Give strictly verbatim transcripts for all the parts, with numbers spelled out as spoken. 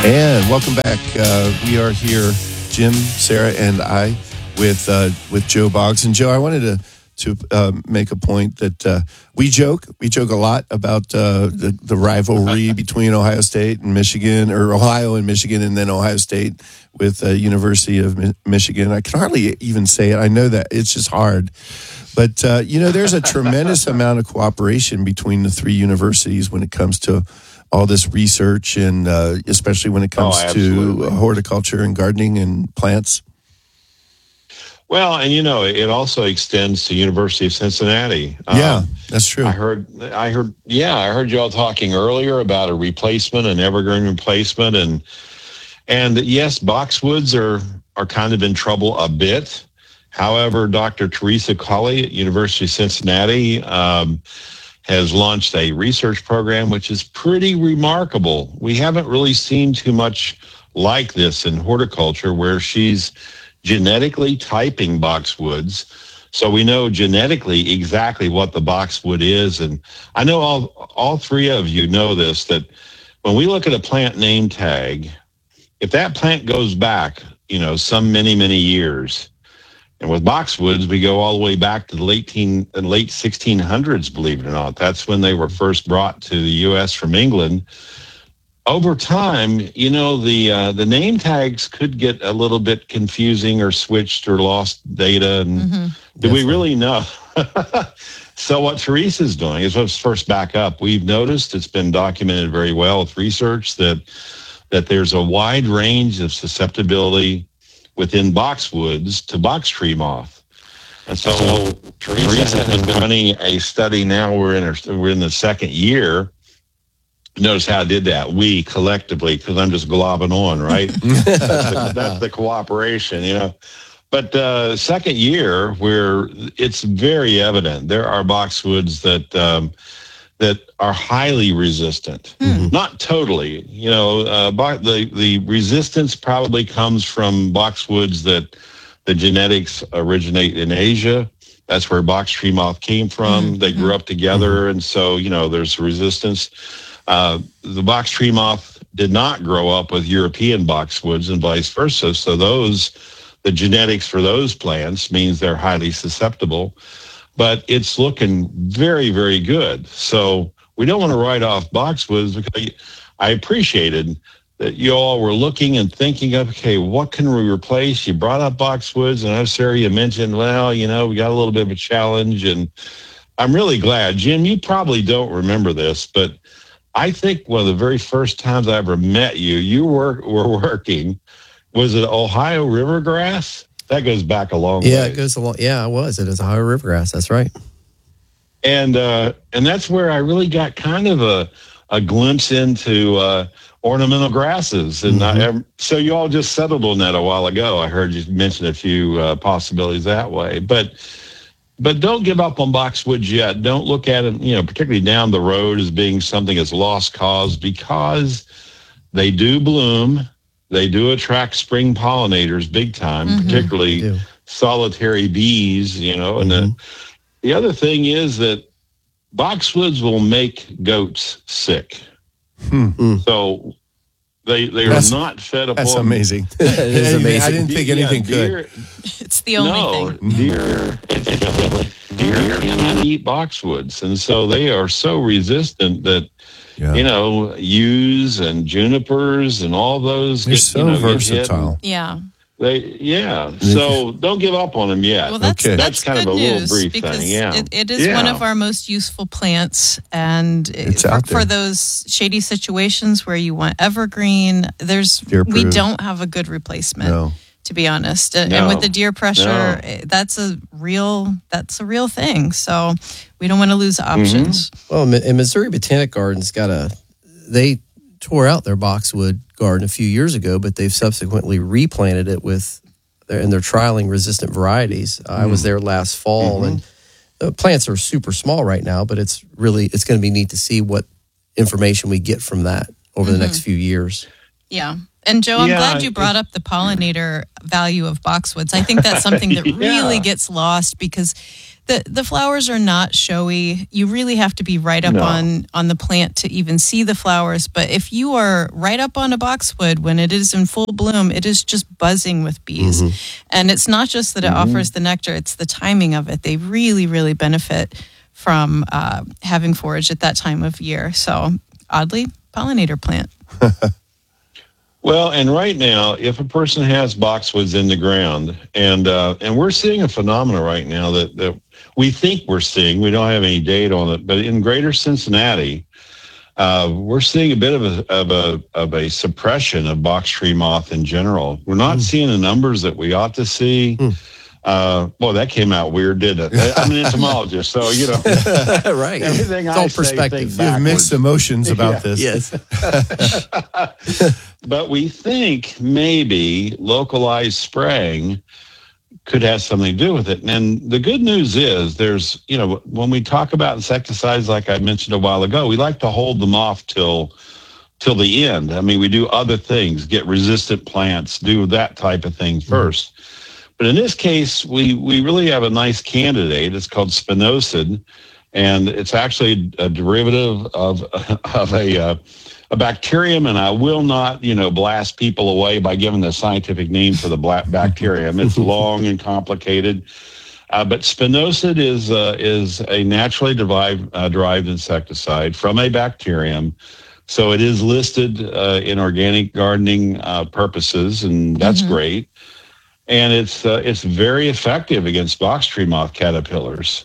And welcome back. Uh, we are here, Jim, Sarah, and I, with uh, with Joe Boggs. And Joe, I wanted to to uh, make a point that uh, we joke. We joke a lot about uh, the, the rivalry between Ohio State and Michigan, or Ohio and Michigan, and then Ohio State with uh, University of Mi- Michigan. I can hardly even say it. I know that it's just hard. But, uh, you know, there's a tremendous amount of cooperation between the three universities when it comes to all this research, and uh, especially when it comes Oh, to absolutely. horticulture and gardening and plants. Well, and you know, it also extends to University of Cincinnati. Yeah, Um, that's true. I heard, I heard, yeah, I heard y'all talking earlier about a replacement, an evergreen replacement, and and yes, boxwoods are are kind of in trouble a bit. However, Doctor Teresa Colley at University of Cincinnati um, has launched a research program which is pretty remarkable. We haven't really seen too much like this in horticulture, where she's genetically typing boxwoods. So we know genetically exactly what the boxwood is. And I know all all three of you know this, that when we look at a plant name tag, if that plant goes back, you know, some many, many years, and with boxwoods, we go all the way back to the late, teen, the late sixteen hundreds, believe it or not. That's when they were first brought to the U S from England. Over time, you know, the uh, the name tags could get a little bit confusing or switched or lost data. And Mm-hmm. do we really know? So what Teresa's doing is, let's first back up. We've noticed, it's been documented very well with research, that that there's a wide range of susceptibility within boxwoods to box tree moth. And so Teresa has been running a study now. We're in our, we're in the second year. Notice how I did that. We collectively, because I'm just globbing on, right? that's, the, that's the cooperation, you know. But uh, second year, where it's very evident there are boxwoods that um, that are highly resistant. Hmm. Not totally, you know. Uh, bo- the the resistance probably comes from boxwoods that the genetics originate in Asia. That's where box tree moth came from. Mm-hmm. They grew up together, and so you know there's resistance. Uh, the box tree moth did not grow up with European boxwoods and vice versa. So those, the genetics for those plants means they're highly susceptible, but it's looking very, very good. So we don't want to write off boxwoods, because I appreciated that you all were looking and thinking of, okay, what can we replace? You brought up boxwoods, and I know, Sarah, you mentioned, well, you know, we got a little bit of a challenge, and I'm really glad. Jim, you probably don't remember this, but I think one of the very first times I ever met you, you were, were working, was it Ohio rivergrass? That goes back a long way. Yeah, it goes along. Yeah, I was. It is Ohio rivergrass. That's right. And uh, and that's where I really got kind of a, a glimpse into uh, ornamental grasses. And Mm-hmm. I, so you all just settled on that a while ago. I heard you mention a few uh, possibilities that way. But But don't give up on boxwoods yet. Don't look at it, you know, particularly down the road, as being something that's lost cause, because they do bloom. They do attract spring pollinators big time, Mm-hmm. particularly They do. solitary bees, you know. And the, the other thing is that boxwoods will make goats sick. Hmm. So they they are That's- not fed upon. That's amazing. It is I amazing. didn't think Yeah, anything deer- could. It's the only no, thing. deer, deer cannot eat boxwoods, and so they are so resistant that Yeah. you know yews and junipers and all those. They're get, so you know, get hit. versatile. Yeah. They yeah. So don't give up on them yet. Well, that's Okay. that's, That's kind of good a little news, brief because thing, yeah. it, it is one Yeah. of our most useful plants, and It's for, out there. for those shady situations where you want evergreen, there's Deer we proof. don't have a good replacement. No. To be honest, and No. with the deer pressure, No. eh, that's a real that's a real thing. So we don't want to lose options. Well, Mi- and Missouri Botanic Gardens got a, they tore out their boxwood garden a few years ago, but they've subsequently replanted it with, and they're trialing resistant varieties. I was there last fall, and the plants are super small right now, but it's really, it's going to be neat to see what information we get from that over the next few years. Yeah. And Joe, I'm Yeah, glad you brought up the pollinator value of boxwoods. I think that's something that Yeah. really gets lost because the, the flowers are not showy. You really have to be right up No. on, on the plant to even see the flowers. But if you are right up on a boxwood when it is in full bloom, it is just buzzing with bees. Mm-hmm. And it's not just that it Mm-hmm. offers the nectar, it's the timing of it. They really, really benefit from uh, having forage at that time of year. So oddly, pollinator plant. Well, and right now, if a person has boxwoods in the ground, and uh, and we're seeing a phenomenon right now that, that we think we're seeing, we don't have any data on it, but in greater Cincinnati, uh, we're seeing a bit of a, of a of a suppression of box tree moth in general. We're not mm. seeing the numbers that we ought to see. Mm. Uh, well, that came out weird, didn't it? I'm an entomologist, so you know, right? Everything it's I all say, perspective. We have mixed emotions about yeah. this. Yes. But we think maybe localized spraying could have something to do with it. And the good news is there's, you know, when we talk about insecticides, like I mentioned a while ago, we like to hold them off till till the end. I mean, we do other things, get resistant plants, do that type of thing first. Mm-hmm. But in this case, we, we really have a nice candidate. It's called spinosad, and it's actually a derivative of, of a... Uh, a bacterium, and I will not, you know, blast people away by giving the scientific name for the black bacterium. It's long and complicated. Uh, but spinosad is uh, is a naturally derived, uh, derived insecticide from a bacterium. So it is listed uh, in organic gardening uh, purposes, and that's mm-hmm. great. And it's uh, it's very effective against box tree moth caterpillars.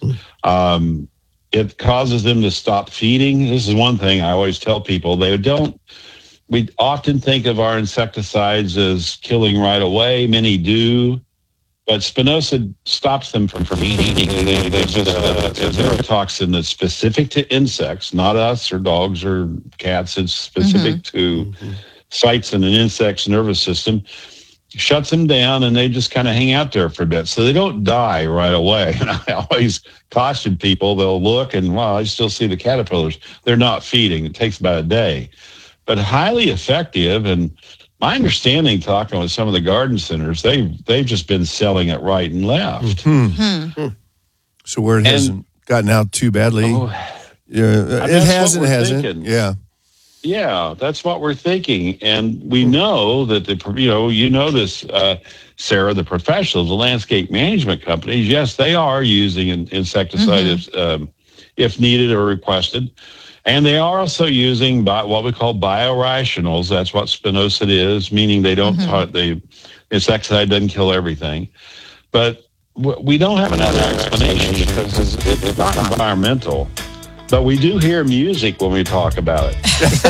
Um, It causes them to stop feeding. This is one thing I always tell people. They don't, we often think of our insecticides as killing right away. Many do. But spinosad stops them from, from eating. They, they just, uh, it's a toxin that's specific to insects, not us or dogs or cats. It's specific mm-hmm. to mm-hmm. sites in an insect's nervous system. Shuts them down, and they just kind of hang out there for a bit. So they don't die right away. And I always caution people, they'll look and, wow, I still see the caterpillars. They're not feeding. It takes about a day. But highly effective, and my understanding, talking with some of the garden centers, they, they've just been selling it right and left. Mm-hmm. Mm-hmm. So where it hasn't and, gotten out too badly. Oh, yeah, it has and hasn't. Thinking. Yeah. Yeah, that's what we're thinking. And we know that, the you know, you know this, uh, Sarah, the professionals, the landscape management companies, yes, they are using an insecticide mm-hmm. if, um, if needed or requested. And they are also using bi- what we call biorationals. That's what spinosad is, meaning they don't, mm-hmm. the insecticide doesn't kill everything. But w- we don't have another explanation because it's, it's not environmental. But we do hear music when we talk about it.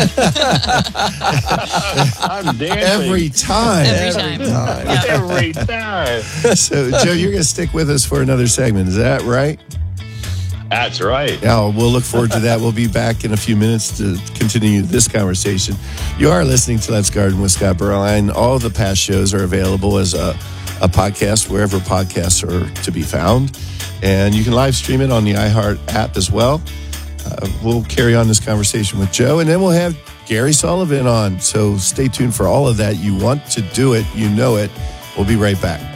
I'm dancing. Every time. Every time. Yeah. Every time. So, Joe, you're going to stick with us for another segment. Is that right? That's right. Yeah, we'll look forward to that. We'll be back in a few minutes to continue this conversation. You are listening to Let's Garden with Scott Berline. All the past shows are available as a, a podcast wherever podcasts are to be found. And you can live stream it on the iHeart app as well. Uh, we'll carry on this conversation with Joe, and then we'll have Gary Sullivan on. So stay tuned for all of that. You want to do it. You know it. We'll be right back.